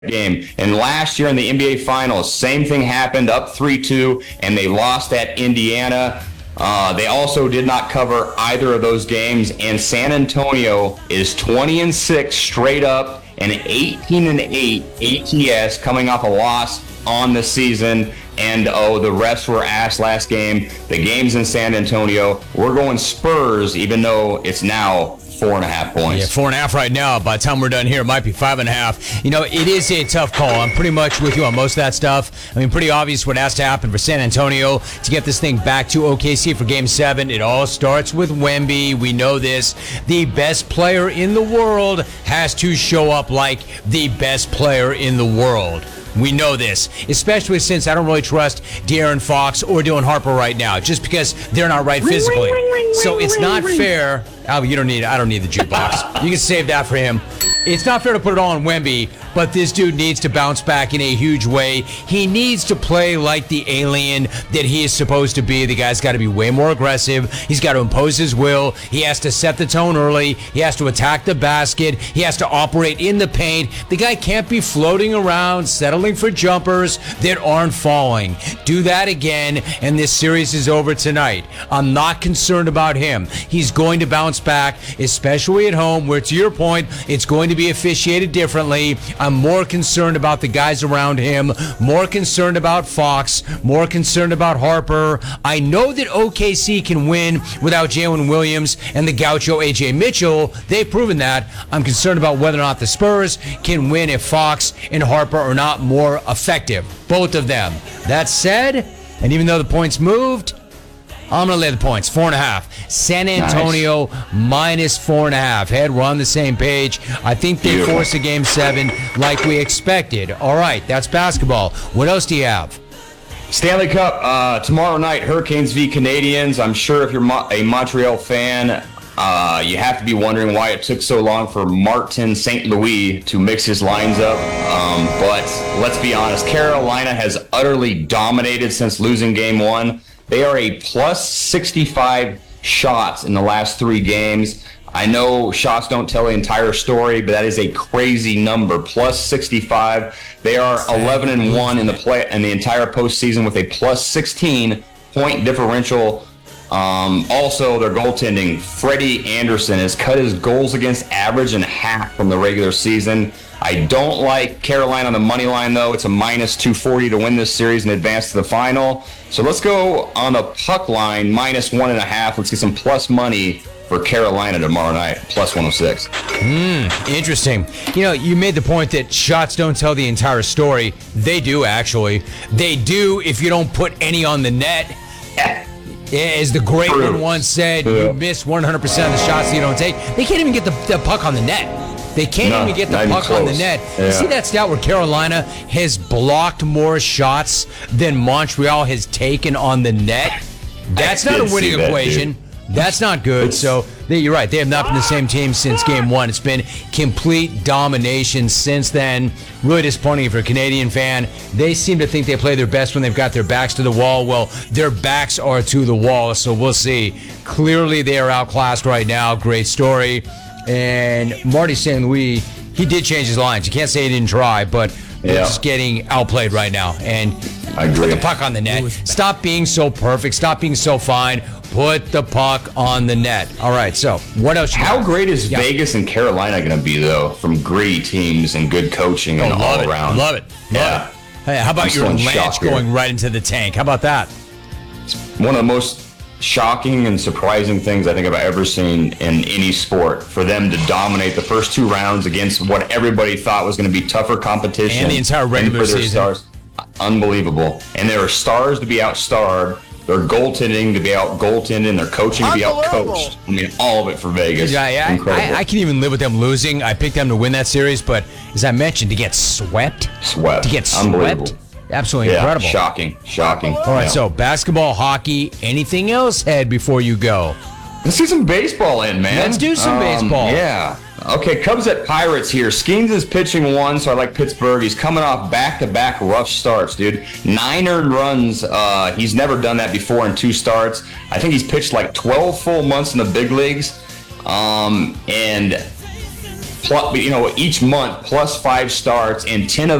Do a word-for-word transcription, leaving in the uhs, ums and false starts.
game. And last year in the N B A Finals, same thing happened, up three two, and they lost at Indiana. Uh, they also did not cover either of those games, and San Antonio is twenty and six straight up and eighteen and eight A T S coming off a loss on the season. And oh, the refs were asked last game. The game's in San Antonio. We're going Spurs, even though it's now four and a half points. Yeah, four and a half right now. By the time we're done here, it might be five and a half. You know, it is a tough call. I'm pretty much with you on most of that stuff. I mean, pretty obvious what has to happen for San Antonio to get this thing back to O K C for Game seven. It all starts with Wemby. We know this. The best player in the world has to show up like the best player in the world. We know this, especially since I don't really trust De'Aaron Fox or Dylan Harper right now, just because they're not right physically. So it's not fair. Oh, you don't need. I don't need the jukebox. You can save that for him. It's not fair to put it all on Wemby, but this dude needs to bounce back in a huge way. He needs to play like the alien that he is supposed to be. The guy's got to be way more aggressive. He's got to impose his will. He has to set the tone early. He has to attack the basket. He has to operate in the paint. The guy can't be floating around, settling for jumpers that aren't falling. Do that again, and this series is over tonight. I'm not concerned about him. He's going to bounce back, especially at home, where, to your point, it's going to be officiated differently. I'm more concerned about the guys around him, more concerned about Fox, more concerned about Harper. I know that O K C can win without Jalen Williams and the Gaucho A J Mitchell. They've proven that. I'm concerned about whether or not the Spurs can win if Fox and Harper are not more effective. Both of them. That said, and even though the points moved, I'm going to lay the points. Four and a half. San Antonio nice. minus four and a half. Head, we're on the same page. I think they Beautiful. force a game seven like we expected. All right, that's basketball. What else do you have? Stanley Cup, uh, tomorrow night, Hurricanes v. Canadians. I'm sure if you're Mo- a Montreal fan, uh, you have to be wondering why it took so long for Martin Saint Louis to mix his lines up. Um, but let's be honest, Carolina has utterly dominated since losing game one. They are a plus sixty-five shots in the last three games. I know shots don't tell the entire story, but that is a crazy number. Plus sixty-five. They are eleven and one in the play in the entire postseason with a plus sixteen point differential. Um, also, their goaltending, Freddie Anderson has cut his goals against average in half from the regular season. I don't like Carolina on the money line, though. It's a minus two forty to win this series and advance to the final. So let's go on the puck line, minus one and a half. Let's get some plus money for Carolina tomorrow night, plus one oh six. Hmm, interesting. You know, you made the point that shots don't tell the entire story. They do, actually. They do if you don't put any on the net. As the great True. one once said, Yeah. you miss one hundred percent of the shots that you don't take. They can't even get the, the puck on the net. They can't No, even get the not even puck on the close. net. Yeah. You see that stat where Carolina has blocked more shots than Montreal has taken on the net? That's I not a did winning see that, equation. dude. That's not good. So they, you're right. They have not been the same team since game one. It's been complete domination since then. Really disappointing for a Canadian fan. They seem to think they play their best when they've got their backs to the wall. Well, their backs are to the wall, so we'll see. Clearly, they are outclassed right now. Great story. And Marty Saint Louis, he did change his lines. You can't say he didn't try, but they're Yeah. just getting outplayed right now. And I agree. put the puck on the net. Stop being so perfect. Stop being so fine. Put the puck on the net. All right, so what else? You How got? great is Yeah. Vegas and Carolina going to be, though, from gritty teams and good coaching and Oh, all love it. around? Love it. Love Yeah. it. Hey, how about I'm your still in Lance shock here. going right into the tank? How about that? One of the most shocking and surprising things I think I've ever seen in any sport, for them to dominate the first two rounds against what everybody thought was going to be tougher competition. And the entire regular for their season. Stars. Unbelievable. And there are stars to be outstarred. Their goaltending to be out goaltended, and their coaching to be out coached. I mean, all of it for Vegas. Yeah, yeah, Incredible. I, I can even live with them losing. I picked them to win that series, but as I mentioned, to get swept, Swept. to get Unbelievable. swept, absolutely Yeah, incredible. shocking. Shocking. All right, Yeah. so basketball, hockey, anything else, Ed, before you go? Let's do some baseball in, man. Let's do some baseball. Yeah. Okay, Cubs at Pirates here. Skeens is pitching one, so I like Pittsburgh. He's coming off back-to-back rough starts, dude. Nine earned runs. Uh, he's never done that before in two starts. I think he's pitched like twelve full months in the big leagues. Um, and plus, you know, each month plus five starts, and ten of